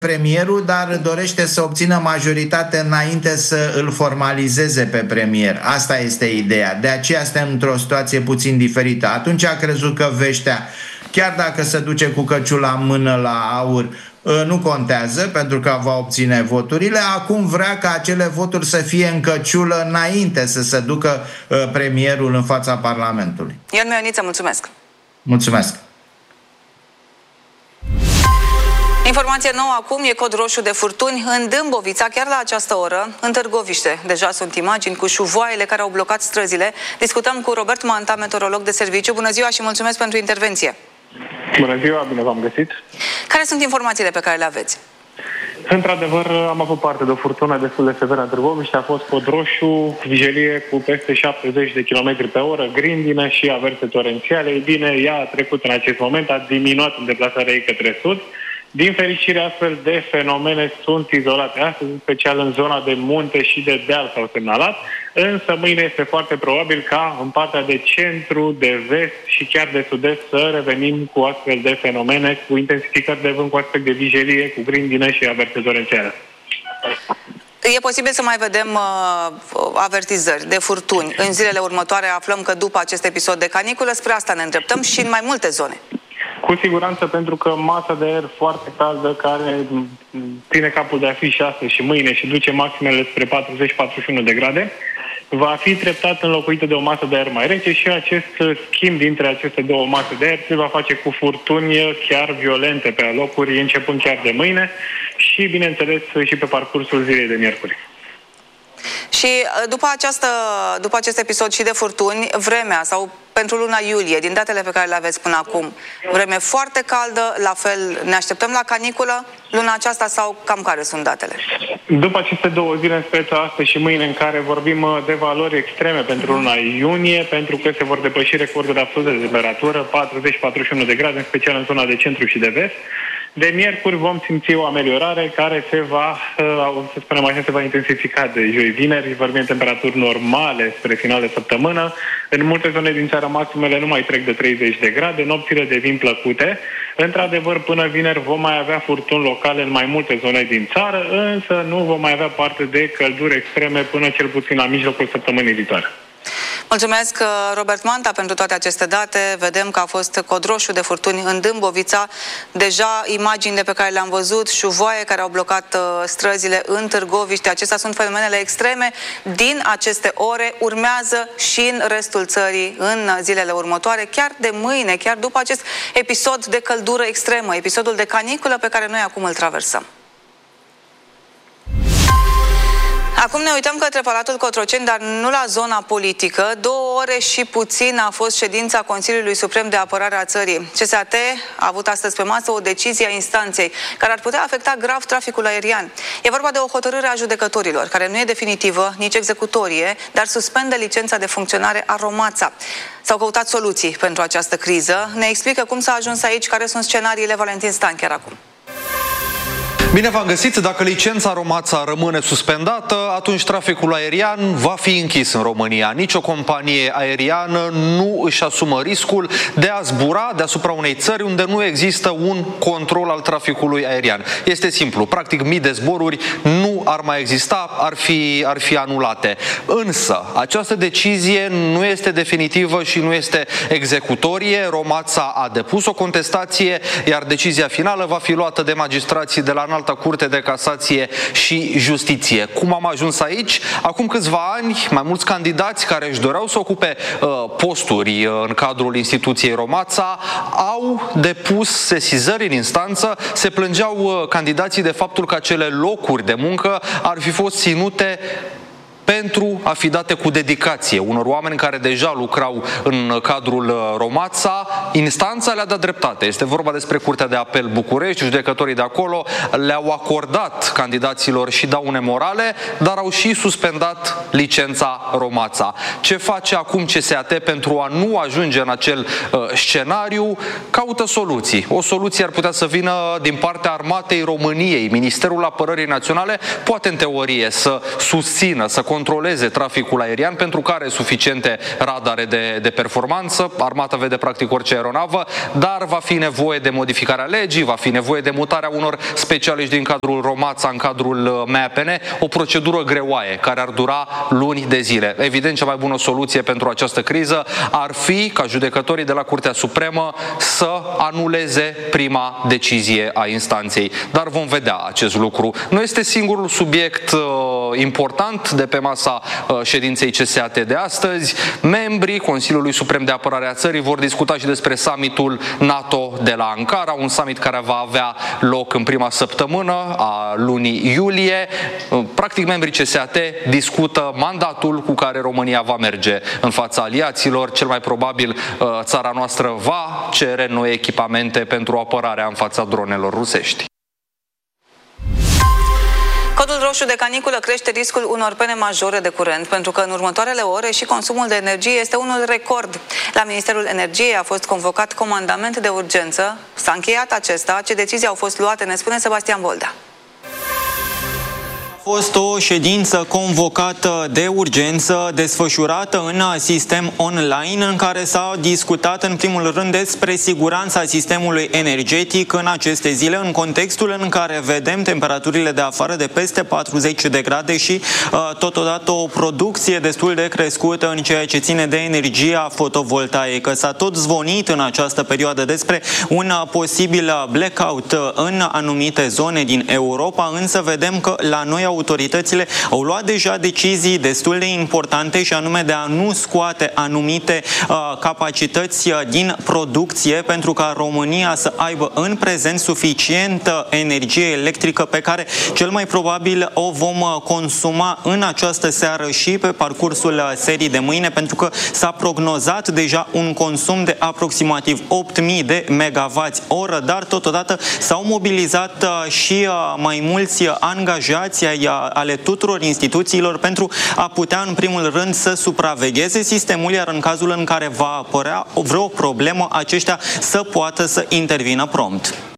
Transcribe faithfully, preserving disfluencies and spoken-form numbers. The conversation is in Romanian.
premierul, dar dorește să obțină majoritate înainte să îl formalizeze pe premier. Asta este ideea. De aceea suntem într-o situație puțin diferită. Atunci a crezut că Veștea, chiar dacă se duce cu căciula în mână la aur, nu contează, pentru că va obține voturile. Acum vrea ca acele voturi să fie în căciulă înainte să se ducă premierul în fața Parlamentului. Ion Mioniță, mulțumesc! Mulțumesc! Informație nouă acum, e cod roșu de furtuni în Dâmbovița, chiar la această oră, în Târgoviște. Deja sunt imagini cu șuvoaiele care au blocat străzile. Discutăm cu Robert Manta, meteorolog de serviciu. Bună ziua și mulțumesc pentru intervenție. Bună ziua, bine v-am găsit. Care sunt informațiile pe care le aveți? Într-adevăr, am avut parte de o furtună destul de severă în Târgoviște. A fost cod roșu, vijelie cu peste șaptezeci de kilometri pe oră, grindină și averse torențiale. Ei bine, ea a trecut în acest moment, a diminuat în deplasarea ei către sud. Din fericire, astfel de fenomene sunt izolate astăzi, în special în zona de munte și de deal s-au semnalat, însă mâine este foarte probabil ca în partea de centru, de vest și chiar de sud-est să revenim cu astfel de fenomene, cu intensificări de vânt, cu aspect de vijelie, cu grindină și averse torențiale. E posibil să mai vedem uh, avertizări de furtuni în zilele următoare? Aflăm că după acest episod de caniculă, spre asta ne îndreptăm și în mai multe zone. Cu siguranță, pentru că masa de aer foarte caldă, care ține capul de a fi și astăzi și mâine și duce maximele spre patruzeci patruzeci și unu de grade, va fi treptat înlocuită de o masă de aer mai rece și acest schimb dintre aceste două mase de aer se va face cu furtuni chiar violente pe alocuri, începând chiar de mâine și, bineînțeles, și pe parcursul zilei de miercuri. Și după, această, după acest episod și de furtuni, vremea sau pentru luna iulie, din datele pe care le aveți până acum, vreme foarte caldă, la fel ne așteptăm la caniculă luna aceasta sau cam care sunt datele? După aceste două zile, în speță astăzi și mâine, în care vorbim de valori extreme pentru luna iunie, pentru că se vor depăși recorduri absolute de temperatură, patruzeci patruzeci și unu de grade, în special în zona de centru și de vest. De miercuri vom simți o ameliorare care se va, să spunem așa, se va intensifica de joi vineri. Vorbim temperaturi normale spre final de săptămână. În multe zone din țară maximele nu mai trec de treizeci de grade, nopțile devin plăcute. Într-adevăr, până vineri vom mai avea furtuni locale în mai multe zone din țară, însă nu vom mai avea parte de călduri extreme până cel puțin la mijlocul săptămânii viitoare. Mulțumesc, Robert Manta, pentru toate aceste date. Vedem că a fost cod roșu de furtuni în Dâmbovița. Deja imaginile pe care le-am văzut, șuvoaie care au blocat străzile în Târgoviște. Acestea sunt fenomenele extreme din aceste ore. Urmează și în restul țării în zilele următoare, chiar de mâine, chiar după acest episod de căldură extremă, episodul de caniculă pe care noi acum îl traversăm. Acum ne uităm către Palatul Cotroceni, dar nu la zona politică. Două ore și puțin a fost ședința Consiliului Suprem de Apărare a țării. C S A T a avut astăzi pe masă o decizie a instanței care ar putea afecta grav traficul aerian. E vorba de o hotărâre a judecătorilor, care nu e definitivă, nici executorie, dar suspendă licența de funcționare a Romața. S-au căutat soluții pentru această criză. Ne explică cum s-a ajuns aici, care sunt scenariile Valentin Stan chiar acum. Bine v-am găsit! Dacă licența Romața rămâne suspendată, atunci traficul aerian va fi închis în România. Nici o companie aeriană nu își asumă riscul de a zbura deasupra unei țări unde nu există un control al traficului aerian. Este simplu. Practic, mii de zboruri nu ar mai exista, ar fi, ar fi anulate. Însă, această decizie nu este definitivă și nu este executorie. Romața a depus o contestație, iar decizia finală va fi luată de magistrații de la Înalta Curte de Casație și Justiție. Cum am ajuns aici? Acum câțiva ani, mai mulți candidați care își doreau să ocupe uh, posturi uh, în cadrul instituției Romața au depus sesizări în instanță. Se plângeau uh, candidații de faptul că acele locuri de muncă ar fi fost ținute pentru a fi date cu dedicație unor oameni care deja lucrau în cadrul Romața. Instanța le-a dat dreptate. Este vorba despre Curtea de Apel București. Judecătorii de acolo le-au acordat candidaților și daune morale, dar au și suspendat licența Romața. Ce face acum C S A T pentru a nu ajunge în acel uh, scenariu? Caută soluții. O soluție ar putea să vină din partea Armatei României. Ministerul Apărării Naționale poate în teorie să susțină, să controleze traficul aerian, pentru care suficiente radare de, de performanță. Armata vede practic orice aeronavă, dar va fi nevoie de modificarea legii, va fi nevoie de mutarea unor specialiști din cadrul Romața în cadrul M A P N, o procedură greoaie care ar dura luni de zile. Evident, cea mai bună soluție pentru această criză ar fi ca judecătorii de la Curtea Supremă să anuleze prima decizie a instanței. Dar vom vedea acest lucru. Nu este singurul subiect uh, important de pe masa uh, ședinței C S A T de astăzi. Membrii Consiliului Suprem de Apărare a țării vor discuta și despre summitul NATO de la Ankara, un summit care va avea loc în prima săptămână a lunii iulie. Uh, practic, membrii C S A T discută mandatul cu care România va merge în fața aliaților. Cel mai probabil uh, țara noastră va cere noi echipamente pentru apărarea în fața dronelor rusești. Codul roșu de caniculă crește riscul unor pene majore de curent, pentru că în următoarele ore și consumul de energie este unul record. La Ministerul Energiei a fost convocat comandament de urgență. S-a încheiat acesta. Ce decizii au fost luate, ne spune Sebastian Boldea. A fost o ședință convocată de urgență, desfășurată în sistem online, în care s-a discutat în primul rând despre siguranța sistemului energetic în aceste zile, în contextul în care vedem temperaturile de afară de peste patruzeci de grade și totodată o producție destul de crescută în ceea ce ține de energia fotovoltaică. S-a tot zvonit în această perioadă despre un posibil blackout în anumite zone din Europa, însă vedem că la noi autoritățile au luat deja decizii destul de importante, și anume de a nu scoate anumite uh, capacități uh, din producție, pentru ca România să aibă în prezent suficientă energie electrică pe care cel mai probabil o vom uh, consuma în această seară și pe parcursul uh, serii de mâine, pentru că s-a prognozat deja un consum de aproximativ opt mii de megawatts oră, dar totodată s-au mobilizat uh, și uh, mai mulți uh, angajați ai ale tuturor instituțiilor pentru a putea în primul rând să supravegheze sistemul, iar în cazul în care va apărea vreo problemă, aceștia să poată să intervină prompt.